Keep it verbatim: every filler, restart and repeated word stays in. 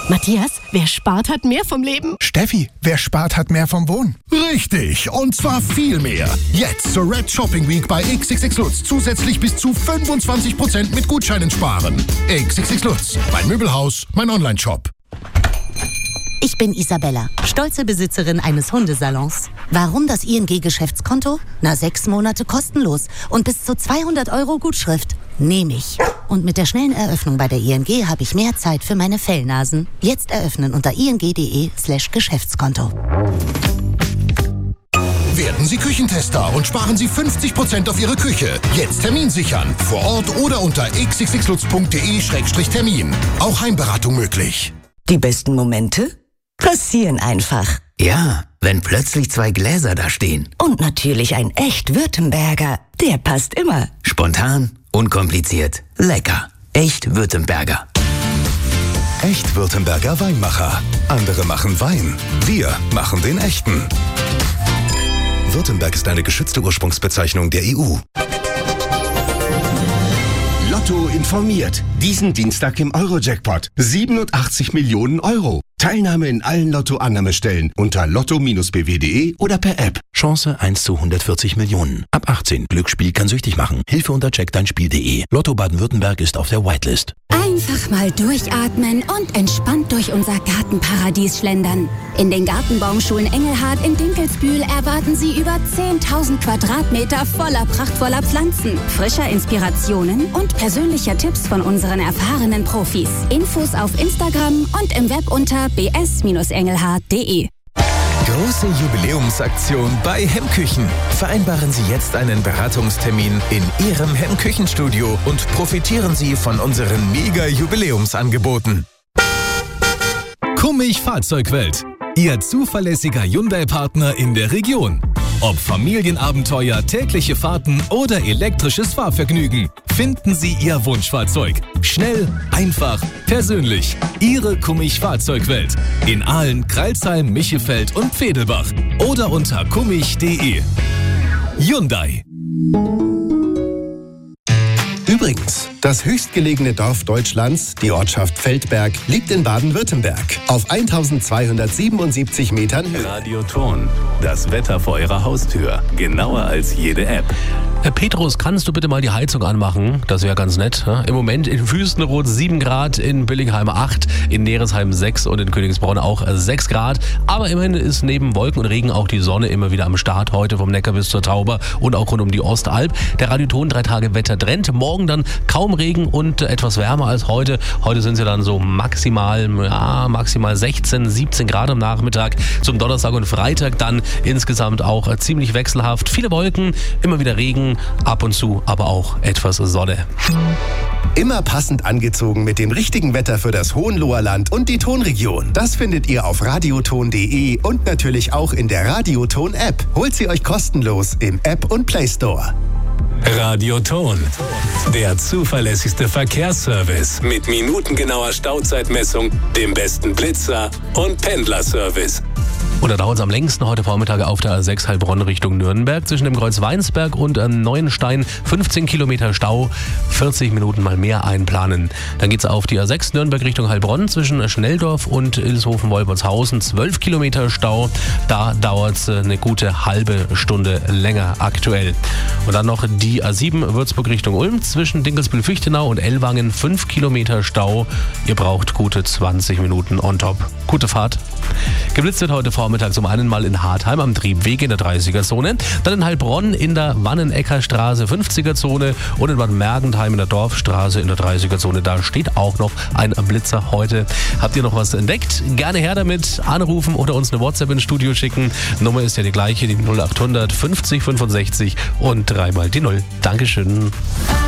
Matthias, wer spart, hat mehr vom Leben. Steffi, wer spart, hat mehr vom Wohnen. Richtig, und zwar viel mehr. Jetzt zur Red Shopping Week bei X X X Lutz zusätzlich bis zu fünfundzwanzig Prozent mit Gutscheinen sparen. X X X Lutz, mein Möbelhaus, mein Online-Shop. Ich bin Isabella, stolze Besitzerin eines Hundesalons. Warum das I N G-Geschäftskonto? Na, sechs Monate kostenlos und bis zu zweihundert Euro Gutschrift. Nehme ich. Und mit der schnellen Eröffnung bei der I N G habe ich mehr Zeit für meine Fellnasen. Jetzt eröffnen unter ing.de slash Geschäftskonto. Werden Sie Küchentester und sparen Sie fünfzig Prozent auf Ihre Küche. Jetzt Termin sichern. Vor Ort oder unter x x x lutz punkt d e Schrägstrich Termin. Auch Heimberatung möglich. Die besten Momente passieren einfach. Ja, wenn plötzlich zwei Gläser da stehen. Und natürlich ein echt Württemberger. Der passt immer. Spontan, unkompliziert, lecker. Echt Württemberger. Echt Württemberger Weinmacher. Andere machen Wein. Wir machen den echten. Württemberg ist eine geschützte Ursprungsbezeichnung der E U. Lotto informiert. Diesen Dienstag im Euro-Jackpot. siebenundachtzig Millionen Euro. Teilnahme in allen Lotto-Annahmestellen unter lotto Bindestrich b w punkt d e oder per App. Chance eins zu hundertvierzig Millionen. Ab achtzehn. Glücksspiel kann süchtig machen. Hilfe unter check dein Spiel punkt d e. Lotto Baden-Württemberg ist auf der Whitelist. Einfach mal durchatmen und entspannt durch unser Gartenparadies schlendern. In den Gartenbaumschulen Engelhardt in Dinkelsbühl erwarten Sie über zehntausend Quadratmeter voller prachtvoller Pflanzen, frischer Inspirationen und persönlicher Tipps von unseren erfahrenen Profis. Infos auf Instagram und im Web unter b s engelhardt punkt d e. Große Jubiläumsaktion bei Hemmküchen. Vereinbaren Sie jetzt einen Beratungstermin in Ihrem Hemmküchenstudio und profitieren Sie von unseren Mega-Jubiläumsangeboten. Kummig Fahrzeugwelt. Ihr zuverlässiger Hyundai-Partner in der Region. Ob Familienabenteuer, tägliche Fahrten oder elektrisches Fahrvergnügen, finden Sie Ihr Wunschfahrzeug. Schnell, einfach, persönlich. Ihre Kummig Fahrzeugwelt. In Aalen, Crailsheim, Michefeld und Vedelbach. Oder unter kummig punkt d e. Hyundai. Übrigens, das höchstgelegene Dorf Deutschlands, die Ortschaft Feldberg, liegt in Baden-Württemberg auf eintausendzweihundertsiebenundsiebzig Metern Höhe. Radioton, das Wetter vor Ihrer Haustür, genauer als jede App. Herr Petrus, kannst du bitte mal die Heizung anmachen? Das wäre ganz nett. Ne? Im Moment in Wüstenrot sieben Grad, in Billingheim acht, in Neresheim sechs und in Königsbronn auch sechs Grad. Aber immerhin ist neben Wolken und Regen auch die Sonne immer wieder am Start. Heute vom Neckar bis zur Tauber und auch rund um die Ostalb. Der Radioton drei Tage Wetter trennt. Morgen dann kaum Regen und etwas wärmer als heute. Heute sind sie dann so maximal, ja, maximal sechzehn, siebzehn Grad am Nachmittag. Zum Donnerstag und Freitag dann insgesamt auch ziemlich wechselhaft. Viele Wolken, immer wieder Regen, ab und zu aber auch etwas Sonne. Immer passend angezogen mit dem richtigen Wetter für das Hohenloherland und die Tonregion. Das findet ihr auf radioton punkt d e und natürlich auch in der Radioton-App. Holt sie euch kostenlos im App und Play Store. Radioton, der zuverlässigste Verkehrsservice mit minutengenauer Stauzeitmessung, dem besten Blitzer und Pendlerservice. Und da dauert es am längsten heute Vormittag auf der A sechs Heilbronn Richtung Nürnberg zwischen dem Kreuz Weinsberg und äh, Neuenstein. fünfzehn Kilometer Stau, vierzig Minuten mal mehr einplanen. Dann geht es auf die A sechs Nürnberg Richtung Heilbronn zwischen Schnelldorf und Ilshofen-Wolbertshausen. zwölf Kilometer Stau, da dauert es äh, eine gute halbe Stunde länger aktuell. Und dann noch die A sieben Würzburg Richtung Ulm zwischen Dinkelsbühl-Fichtenau und Ellwangen. fünf Kilometer Stau, ihr braucht gute zwanzig Minuten on top. Gute Fahrt. Geblitzt wird heute Vormittag zum einen mal in Hartheim am Triebweg in der dreißiger-Zone, dann in Heilbronn in der Wannenecker-Straße fünfziger-Zone und in Bad Mergentheim in der Dorfstraße in der dreißiger-Zone. Da steht auch noch ein Blitzer heute. Habt ihr noch was entdeckt? Gerne her damit, anrufen oder uns eine WhatsApp ins Studio schicken. Nummer ist ja die gleiche, die null achthundert fünfzig fünfundsechzig und dreimal die Null. Dankeschön.